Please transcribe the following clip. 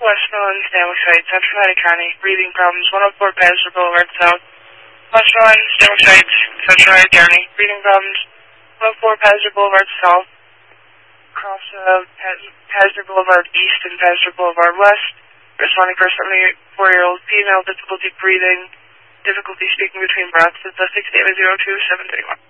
Westmoreland, Stanley Heights, Central United County, breathing problems, 104 Pastor Boulevard South. Westmoreland, Stanley Heights, Central United County, breathing problems, 104 Pastor Boulevard South. Across Pastor Boulevard East and Pastor Boulevard West. Responding for a 74-year-old female, difficulty breathing, difficulty speaking between breaths. It's a 6802-731.